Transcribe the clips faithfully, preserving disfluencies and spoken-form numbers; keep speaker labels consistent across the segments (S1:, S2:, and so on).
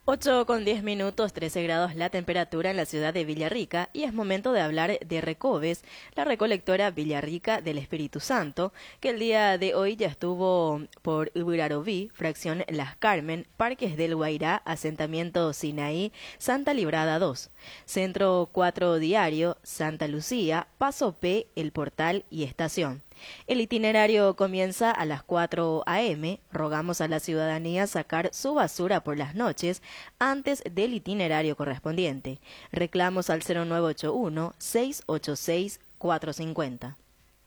S1: ocho con diez minutos, trece grados la temperatura en la ciudad de Villarrica y es momento de hablar de Recobes, la recolectora Villarrica del Espíritu Santo, que el día de hoy ya estuvo por Ubiraroví, fracción Las Carmen, Parques del Guairá, asentamiento Sinaí, Santa Librada dos, Centro cuatro Diario, Santa Lucía, Paso P, El Portal y Estación. El itinerario comienza a las cuatro a eme. Rogamos a la ciudadanía sacar su basura por las noches antes del itinerario correspondiente. Reclamos al cero nueve ocho uno, seis ocho seis, cuatro cinco cero.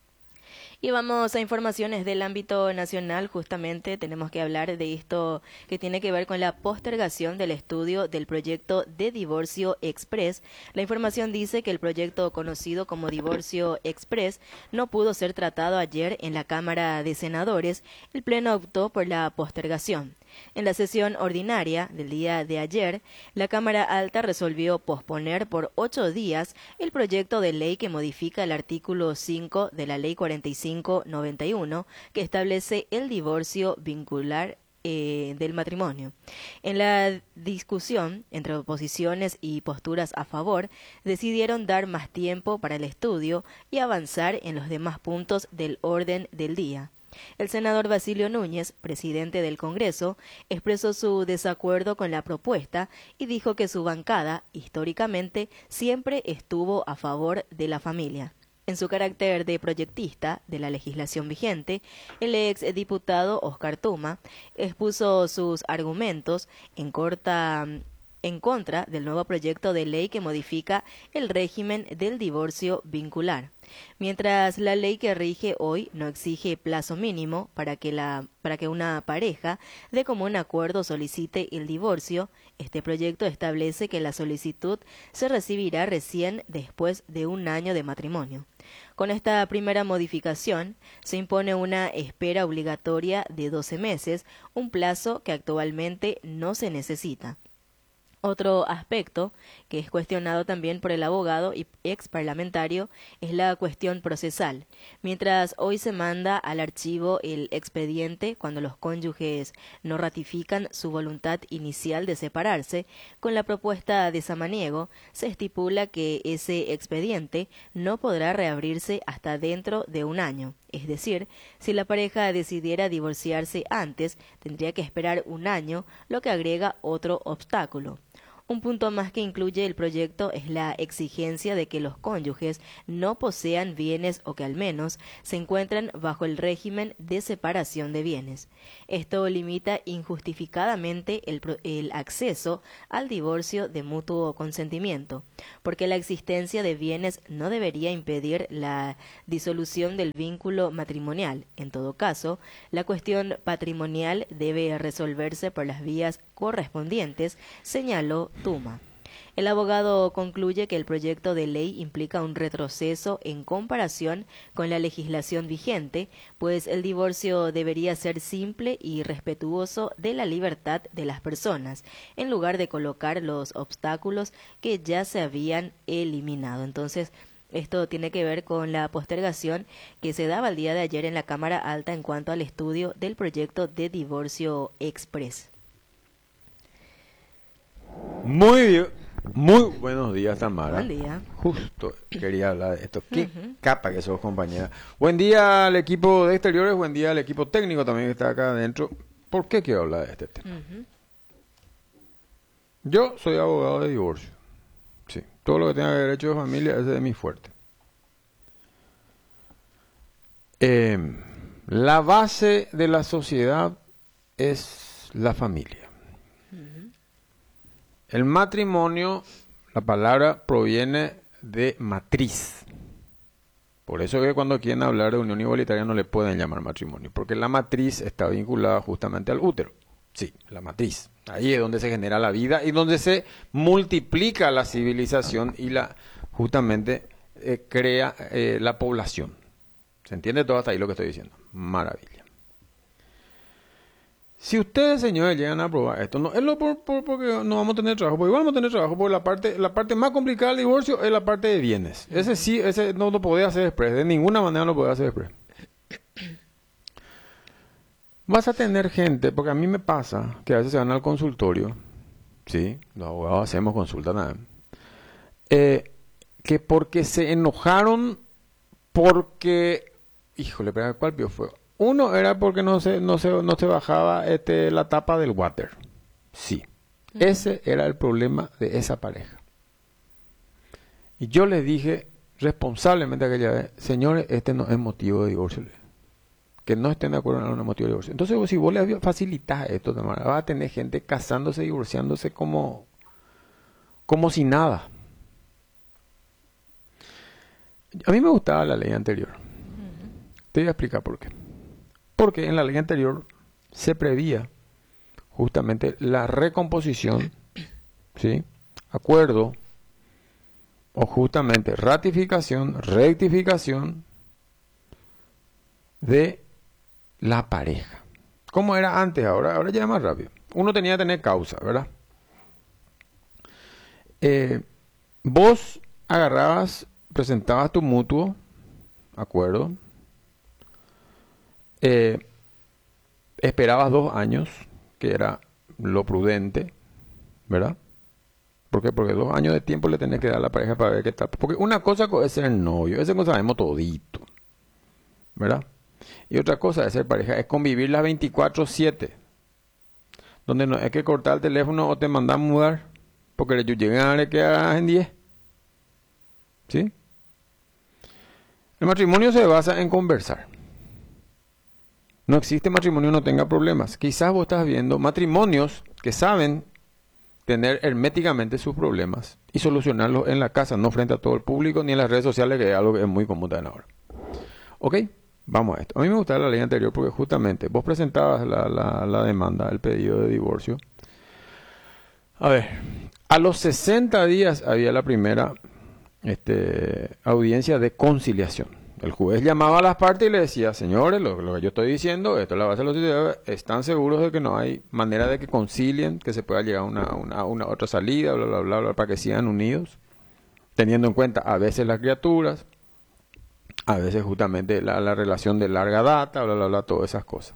S1: Y vamos a informaciones del ámbito nacional. Justamente tenemos que hablar de esto que tiene que ver con la postergación del estudio del proyecto de divorcio express. La información dice que el proyecto conocido como divorcio express no pudo ser tratado ayer en la Cámara de Senadores. El Pleno optó por la postergación. En la sesión ordinaria del día de ayer, la Cámara Alta resolvió posponer por ocho días el proyecto de ley que modifica el artículo cinco de la Ley cuarenta y cinco noventa y uno, que establece el divorcio vincular eh, del matrimonio. En la discusión entre oposiciones y posturas a favor, decidieron dar más tiempo para el estudio y avanzar en los demás puntos del orden del día. El senador Basilio Núñez, presidente del Congreso, expresó su desacuerdo con la propuesta y dijo que su bancada, históricamente, siempre estuvo a favor de la familia. En su carácter de proyectista de la legislación vigente, el ex diputado Oscar Tuma expuso sus argumentos en corta en contra del nuevo proyecto de ley que modifica el régimen del divorcio vincular. Mientras la ley que rige hoy no exige plazo mínimo para que, la, para que una pareja de común acuerdo solicite el divorcio, este proyecto establece que la solicitud se recibirá recién después de un año de matrimonio. Con esta primera modificación, se impone una espera obligatoria de doce meses, un plazo que actualmente no se necesita. Otro aspecto que es cuestionado también por el abogado y ex parlamentario es la cuestión procesal. Mientras hoy se manda al archivo el expediente cuando los cónyuges no ratifican su voluntad inicial de separarse, con la propuesta de Samaniego se estipula que ese expediente no podrá reabrirse hasta dentro de un año. Es decir, si la pareja decidiera divorciarse antes, tendría que esperar un año, lo que agrega otro obstáculo. Un punto más que incluye el proyecto es la exigencia de que los cónyuges no posean bienes o que al menos se encuentren bajo el régimen de separación de bienes. Esto limita injustificadamente el, el acceso al divorcio de mutuo consentimiento, porque la existencia de bienes no debería impedir la disolución del vínculo matrimonial. En todo caso, la cuestión patrimonial debe resolverse por las vías correspondientes, señaló Tuma. El abogado concluye que el proyecto de ley implica un retroceso en comparación con la legislación vigente, pues el divorcio debería ser simple y respetuoso de la libertad de las personas, en lugar de colocar los obstáculos que ya se habían eliminado. Entonces, esto tiene que ver con la postergación que se daba el día de ayer en la Cámara Alta en cuanto al estudio del proyecto de divorcio express.
S2: Muy bien. Muy buenos días, Tamara.
S1: Buen día.
S2: Justo quería hablar de esto. Qué
S1: Uh-huh.
S2: capa que sos, compañera. Buen día al equipo de exteriores, buen día al equipo técnico también que está acá adentro. ¿Por qué quiero hablar de este tema?
S1: Uh-huh.
S2: Yo soy abogado de divorcio. Sí, todo lo que tenga derecho de familia ese es de mi fuerte. Eh, la base de la sociedad es la familia. El matrimonio, la palabra proviene de matriz. Por eso que cuando quieren hablar de unión igualitaria no le pueden llamar matrimonio, porque la matriz está vinculada justamente al útero. Sí, la matriz. Ahí es donde se genera la vida y donde se multiplica la civilización y la justamente eh, crea eh, la población. ¿Se entiende todo hasta ahí lo que estoy diciendo? Maravilla. Si ustedes, señores, llegan a aprobar esto, no es lo por, por, porque no vamos a tener trabajo, porque igual vamos a tener trabajo, porque la parte, la parte más complicada del divorcio es la parte de bienes. Ese sí, ese no lo podés hacer express, de ninguna manera lo podés hacer express. Vas a tener gente, porque a mí me pasa que a veces se van al consultorio Sí, los abogados hacemos consulta también. Eh, que porque se enojaron porque, híjole, pero ¿cuál vio fue? Uno era porque no se, no se, no se bajaba este, la tapa del water. Sí, uh-huh. Ese era el problema de esa pareja. Y yo les dije responsablemente aquella vez, señores, este no es motivo de divorcio. Que no estén de acuerdo en un motivo de divorcio. Entonces, si vos le facilitas esto, vas a tener gente casándose, divorciándose como, como si nada. A mí me gustaba la ley anterior. Uh-huh. Te voy a explicar por qué. Porque en la ley anterior se prevía justamente la recomposición, ¿sí? Acuerdo, o justamente ratificación, rectificación de la pareja. ¿Cómo era antes? Ahora, ahora ya es más rápido. Uno tenía que tener causa, ¿verdad? Eh, vos agarrabas, presentabas tu mutuo, acuerdo, eh, esperabas dos años, que era lo prudente, ¿verdad? ¿Por qué? Porque dos años de tiempo le tenés que dar a la pareja para ver qué tal. Porque una cosa es ser novio, esa cosa sabemos todito, ¿verdad? Y otra cosa de ser pareja es convivir las veinticuatro siete, donde no es que cortar el teléfono o te mandan a mudar, porque ellos llegan a que hagas en diez. ¿Sí? El matrimonio se basa en conversar. No existe matrimonio que no tenga problemas. Quizás vos estás viendo matrimonios que saben tener herméticamente sus problemas y solucionarlos en la casa, no frente a todo el público ni en las redes sociales, que es algo que es muy común también ahora. ¿Ok? Vamos a esto. A mí me gustaba la ley anterior porque justamente vos presentabas la, la, la demanda, el pedido de divorcio. A ver, a los sesenta días había la primera este, audiencia de conciliación. El juez llamaba a las partes y le decía, señores, lo, lo que yo estoy diciendo, esto es la base de los ciudadanos, ¿están seguros de que no hay manera de que concilien, que se pueda llegar a una, una, una otra salida, bla, bla, bla, bla, para que sigan unidos? Teniendo en cuenta a veces las criaturas, a veces justamente la, la relación de larga data, bla, bla, bla, todas esas cosas.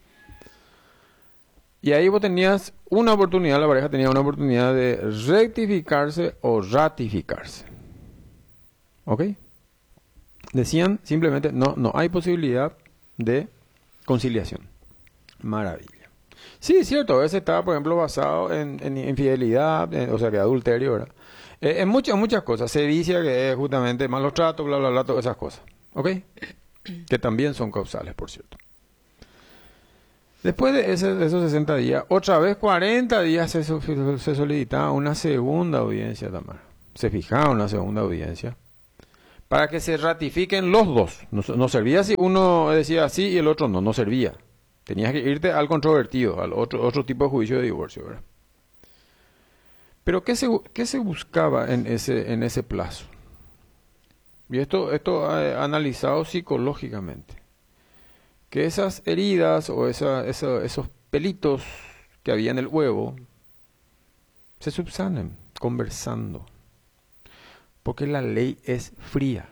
S2: Y ahí vos tenías una oportunidad, la pareja tenía una oportunidad de rectificarse o ratificarse. ¿Ok? Decían simplemente, no, no hay posibilidad de conciliación. Maravilla. Sí, es cierto, a veces estaba, por ejemplo, basado en, en infidelidad, en, o sea, que adulterio, ¿verdad? Eh, en muchas, muchas cosas. Se dice que es justamente malos tratos, bla, bla, bla, todas esas cosas. ¿Ok? Que también son causales, por cierto. Después de, ese, de esos sesenta días, otra vez cuarenta días se, se solicitaba una segunda audiencia, Tamara. Se fijaba una segunda audiencia para que se ratifiquen los dos. No, no servía si uno decía sí y el otro no, no servía. Tenías que irte al controvertido, al otro, otro tipo de juicio de divorcio, ¿verdad? Pero ¿qué se, qué se buscaba en ese, en ese plazo? Y esto, esto eh, analizado psicológicamente. Que esas heridas o esa, esa, esos pelitos que había en el huevo se subsanen conversando. Porque la ley es fría.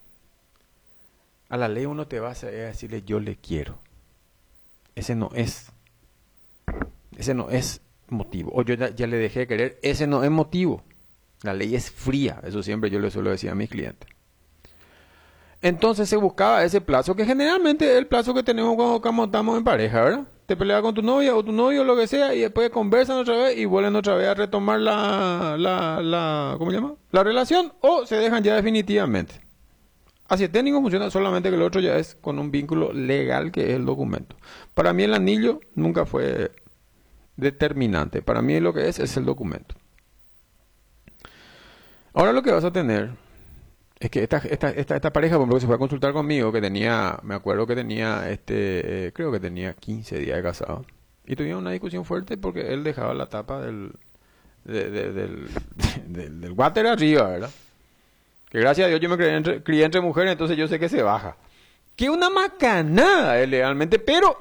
S2: A la ley uno te va a decirle yo le quiero. Ese no es. Ese no es motivo. O yo ya, ya le dejé de querer. Ese no es motivo. La ley es fría. Eso siempre yo le suelo decir a mis clientes. Entonces se buscaba ese plazo, que generalmente es el plazo que tenemos cuando, cuando estamos en pareja, ¿verdad? Te peleas con tu novia o tu novio o lo que sea y después conversan otra vez y vuelven otra vez a retomar la, la, la, ¿cómo se llama? La relación, o se dejan ya definitivamente. Así es, técnico funciona, solamente que el otro ya es con un vínculo legal que es el documento. Para mí el anillo nunca fue determinante. Para mí lo que es es el documento. Ahora lo que vas a tener es que esta, esta, esta, esta pareja, por ejemplo, que se fue a consultar conmigo, que tenía, me acuerdo que tenía, este, eh, creo que tenía quince días de casado. Y tuvieron una discusión fuerte porque él dejaba la tapa del, de, de, del, del, del water arriba, ¿verdad? Que gracias a Dios yo me crié entre, crié entre mujeres, entonces yo sé que se baja. Que una macanada es legalmente, pero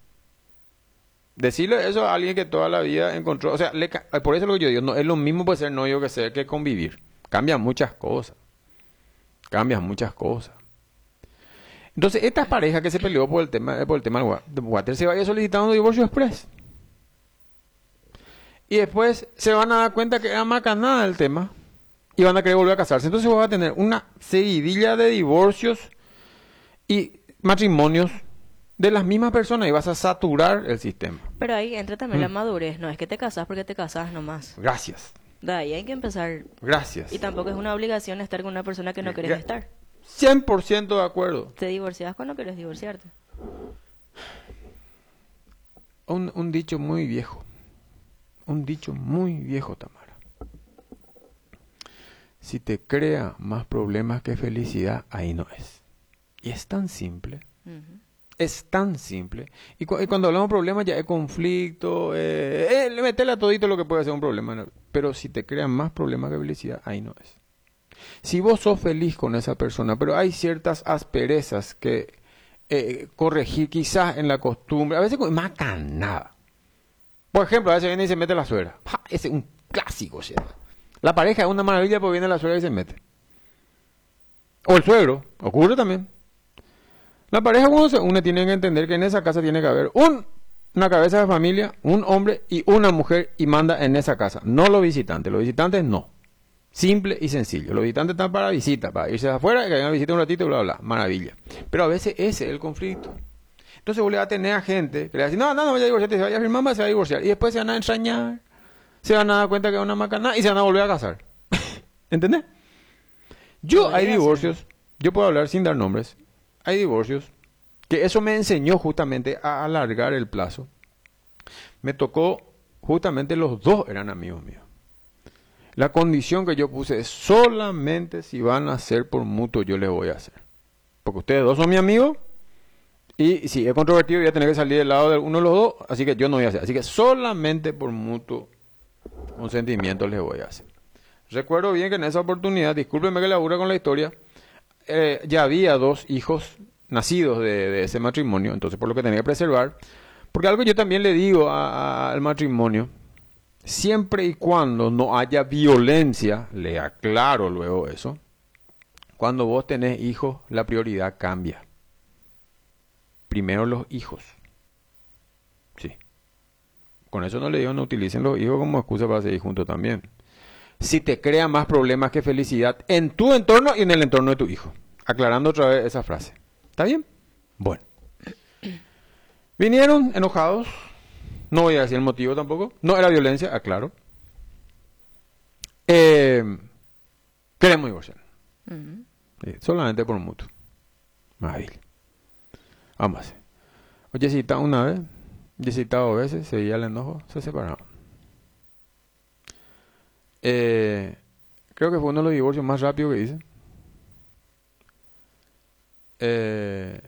S2: decirle eso a alguien que toda la vida encontró, o sea, le, por eso es lo que yo digo, no es lo mismo puede ser novio que ser que convivir. Cambian muchas cosas. Cambian muchas cosas. Entonces, esta pareja que se peleó por el tema, por el tema del water se vaya solicitando un divorcio express. Y después se van a dar cuenta que era macanada el tema y van a querer volver a casarse. Entonces vos vas a tener una seguidilla de divorcios y matrimonios de las mismas personas y vas a saturar el sistema.
S1: Pero ahí entra también
S2: Mm.
S1: la madurez, no es que te casas porque te casas nomás.
S2: Gracias.
S1: De ahí hay que empezar.
S2: Gracias.
S1: Y tampoco es una obligación estar con una persona que no querés
S2: Gra-
S1: estar.
S2: cien por ciento de acuerdo.
S1: Te divorcias cuando querés divorciarte.
S2: Un, un dicho muy viejo. Un dicho muy viejo, Tamara. Si te crea más problemas que felicidad, ahí no es. Y es tan simple.
S1: Ujú.
S2: Es tan simple. Y, cu- y cuando hablamos de problemas ya es conflicto, eh, eh, le metele a todito lo que puede ser un problema. ¿no? Pero si te crean más problemas que felicidad, ahí no es. Si vos sos feliz con esa persona, pero hay ciertas asperezas que eh, corregir quizás en la costumbre, a veces con más nada. Por ejemplo, a veces viene y se mete la suegra. ¡Ja! Ese es un clásico, ¿sí? La pareja es una maravilla porque viene la suegra y se mete. O el suegro, ocurre también. La pareja cuando se une tiene que entender que en esa casa tiene que haber un, una cabeza de familia, un hombre y una mujer y manda en esa casa. No los visitantes, los visitantes no. Simple y sencillo. Los visitantes están para visita, para irse afuera, que vengan a visitar un ratito y bla, bla, bla. Maravilla. Pero a veces ese es el conflicto. Entonces vos le vas a tener a gente que le va a decir, no, no, no voy a divorciarte, se vaya a firmar, se va a divorciar. Y después se van a ensañar, se van a dar cuenta que es una macanada y se van a volver a casar. ¿Entendés? Yo,
S1: Podría
S2: hay
S1: ser.
S2: divorcios, yo puedo hablar sin dar nombres, hay divorcios, que eso me enseñó justamente a alargar el plazo. Me tocó, justamente los dos eran amigos míos. La condición que yo puse es solamente si van a hacer por mutuo yo les voy a hacer. Porque ustedes dos son mis amigos y si es controvertido voy a tener que salir del lado de uno de los dos, así que yo no voy a hacer. Así que solamente por mutuo consentimiento les voy a hacer. Recuerdo bien que en esa oportunidad, discúlpenme que le aburra con la historia, eh, ya había dos hijos nacidos de, de ese matrimonio, entonces por lo que tenía que preservar. Porque algo yo también le digo a- a- al matrimonio, siempre y cuando no haya violencia, le aclaro luego eso, cuando vos tenés hijos, la prioridad cambia. Primero los hijos. Sí. Con eso no le digo no utilicen los hijos como excusa para seguir juntos también. Si te crea más problemas que felicidad en tu entorno y en el entorno de tu hijo. Aclarando otra vez esa frase. ¿Está bien? Bueno. Vinieron enojados. No voy a decir el motivo tampoco. No era violencia, aclaro. Eh, queremos divorciar.
S1: Ujú.
S2: Sí, solamente por mutuo. Maravilla. Vamos a hacer. Jessica una vez, Jessica dos veces, seguía el enojo, se separaron. Eh, creo que fue uno de los divorcios más rápidos que hice. Eh,